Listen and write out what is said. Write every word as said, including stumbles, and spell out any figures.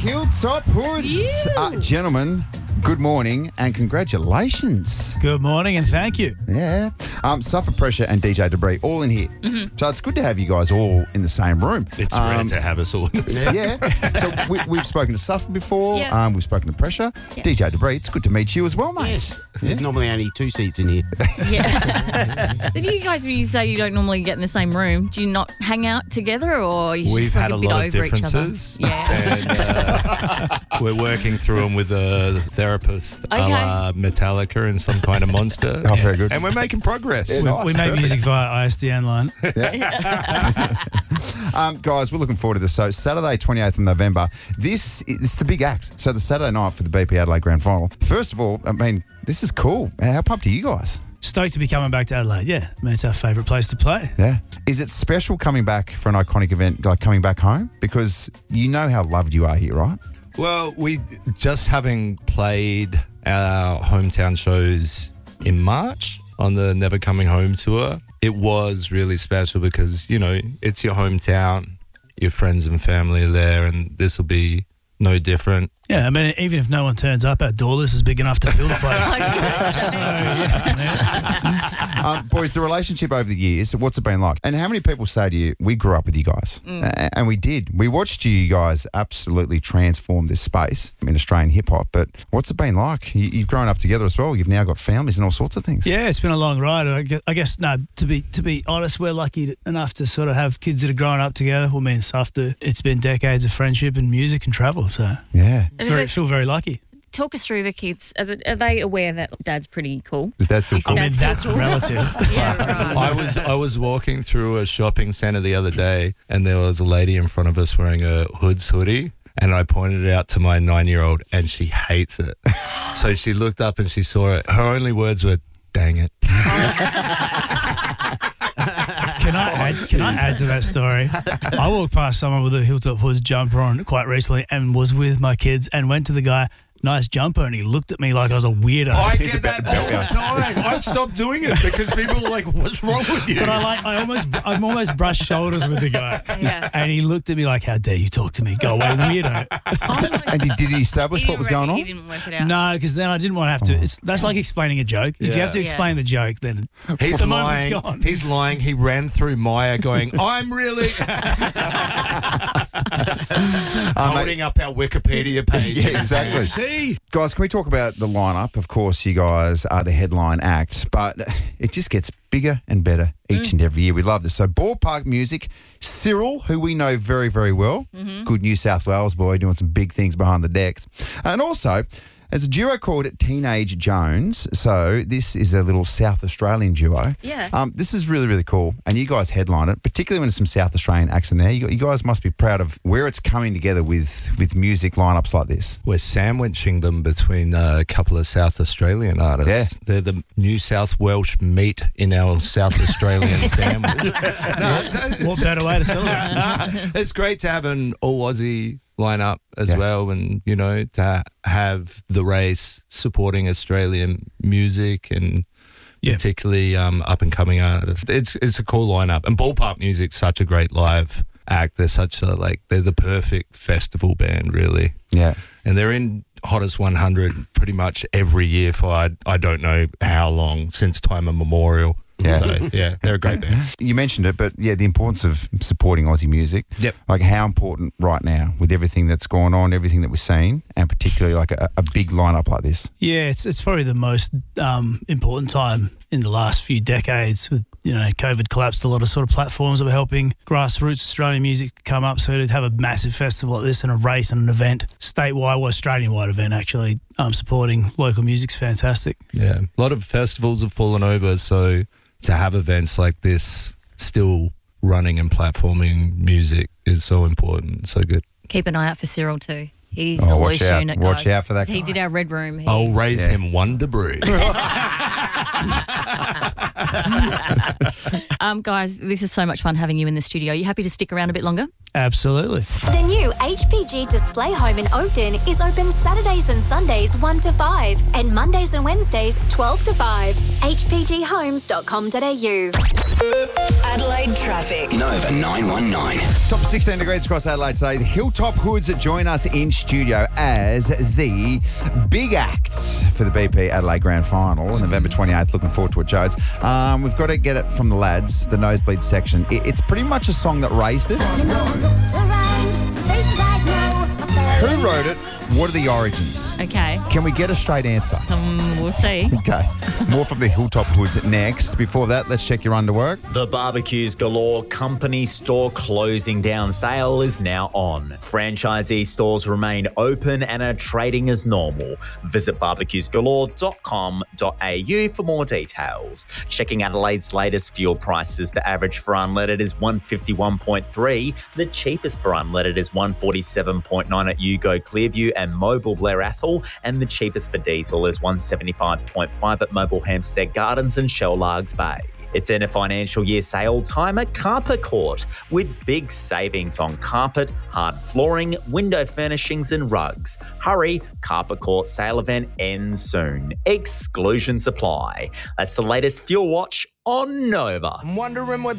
Hilltop Hoods. Uh, gentlemen, good morning and congratulations. Good morning and thank you. Yeah. Um, Suffer Pressure and D J Debris all in here. Mm-hmm. So it's good to have you guys all in the same room. It's um, rare to have us all in the same Yeah. yeah. So we, we've spoken to Suffer before. Yeah. Um, we've spoken to Pressure. Yeah. D J Debris, it's good to meet you as well, mate. Yes. There's normally only two seats in here. Yeah. Did you guys, when you say you don't normally get in the same room, do you not hang out together or are you We've just like had a, a bit lot over of each other? differences. Yeah. And uh, we're working through them with a therapist, a Okay. la Metallica and some kind of monster. Oh, very good. And we're making progress. Yeah, We, nice. we make Perfect. music via I S D N line. Um, guys, we're looking forward to this. So Saturday, twenty-eighth of November, this it's the big act. So the Saturday night for the B P Adelaide Grand Final. First of all, I mean, this is cool. How pumped are you guys? Stoked to be coming back to Adelaide. Yeah, I mean, it's our favourite place to play. Yeah. Is it special coming back for an iconic event, like coming back home? Because you know how loved you are here, right? Well, we just having played our hometown shows in March on the Never Coming Home tour, it was really special because, you know, it's your hometown, your friends and family are there, and this will be no different. Yeah, I mean, even if no one turns up, our door list is big enough to fill the place. So, yeah, it's gonna- um, boys, the relationship over the years, what's it been like? And how many people say to you, we grew up with you guys? A- and we did. We watched you guys absolutely transform this space in Australian hip-hop. But what's it been like? You, you've grown up together as well. You've now got families and all sorts of things. yeah, it's been a long ride. I guess, I guess, no, to be to be honest, we're lucky enough to sort of have kids that are growing up together. Well, me and Suf do. It's been decades of friendship and music and travel, so Yeah. And very, is it- feel very lucky. Talk us through the kids. Are they, are they aware that Dad's pretty cool? Is that still Is cool? I mean, That's that's so cool. relative. Yeah, right. I was I was walking through a shopping centre the other day and there was a lady in front of us wearing a Hoods hoodie and I pointed it out to my nine-year-old and she hates it. So she looked up and she saw it. Her only words were, dang it. Can I add? Can I add to that story? I walked past someone with a Hilltop Hoods jumper on quite recently, and was with my kids, and went to the guy, nice jumper, and he looked at me like I was a weirdo. I He's get a bit- that all the time. I've stopped doing it because people are like, what's wrong with you? But I like, I almost, I'm almost brushed shoulders with the guy, Yeah. and he looked at me like, "How dare you talk to me? Go away, weirdo!" And did, did he establish He what was didn't going reckon- on? He didn't work it out. No, because then I didn't want to have to. It's that's like explaining a joke. If you Yeah. have to Yeah. explain the joke, then He's the moment's lying. gone. He's lying. He ran through Maya going, I'm really holding up our Wikipedia page. Yeah, exactly. See, Guys, can we talk about the lineup? Of course, you guys are the headline act, but it just gets bigger and better each and every year. We love this. So, Ballpark Music, Cyril, who we know very, very well, good New South Wales boy doing some big things behind the decks. And also, as a duo called Teenage Jones, so this is a little South Australian duo. Yeah. Um, this is really, really cool. And you guys headline it, particularly when there's some South Australian acts in there. You, you guys must be proud of where it's coming together with, with music lineups like this. We're sandwiching them between uh, a couple of South Australian artists. Yeah. They're the New South Welsh meat in our South Australian sandwich. No, it's, what it's, better way to celebrate? it's great to have an all Aussie lineup as Yeah. well, and you know, to have the race supporting Australian music and Yeah. particularly um, up and coming artists. It's it's a cool lineup, and Ballpark Music's such a great live act. They're such a like they're the perfect festival band, really. Yeah. And they're in Hottest one hundred pretty much every year for I, I don't know how long, since time immemorial. Yeah. So, yeah, they're a great band. You mentioned it, but yeah, the importance of supporting Aussie music. Yep. Like how important right now with everything that's going on, everything that we're seeing, and particularly like a, a big lineup like this. Yeah, it's it's probably the most um, important time in the last few decades. With you know, COVID collapsed a lot of sort of platforms that were helping grassroots Australian music come up. So to have a massive festival like this and a race and an event, statewide or Australian-wide event actually, um, supporting local music's fantastic. Yeah. A lot of festivals have fallen over, so to have events like this still running and platforming music is so important, so good. Keep an eye out for Cyril too. He's Oh, a watch loose out. unit, Watch guys. out for that He guy. did our Red Room. He- I'll raise Yeah. him one debris. Um, guys, this is so much fun having you in the studio. Are you happy to stick around a bit longer? Absolutely. The new H P G Display Home in Oakden is open Saturdays and Sundays one to five and Mondays and Wednesdays twelve to five. h p g homes dot com dot a u. Adelaide traffic. Nova nine one nine. Top sixteen degrees across Adelaide today. The Hilltop Hoods join us in studio as the big act for the B P Adelaide Grand Final, November twenty-eighth. Looking forward to it, Jodes. Um, we've got to get it from the lads, the nosebleed section. It, it's pretty much a song that raised us. Who wrote it? What are the origins? Okay. Can we get a straight answer? Um, we'll see. Okay. More from the Hilltop Hoods next. Before that, let's check your underwork. The Barbecues Galore company store closing down sale is now on. Franchisee stores remain open and are trading as normal. Visit barbecues galore dot com dot a u for more details. Checking Adelaide's latest fuel prices, the average for unleaded is one fifty-one point three. The cheapest for unleaded is one forty-seven point nine at Yugo Clearview and Mobile Blair Athol, and the cheapest for diesel is one seventy-five point five at Mobile Hampstead Gardens and Shell Largs Bay. It's in a financial year sale time at Carpet Court with big savings on carpet, hard flooring, window furnishings and rugs. Hurry, Carpet Court sale event ends soon. Exclusions apply. That's the latest Fuel Watch on Nova. I'm wondering what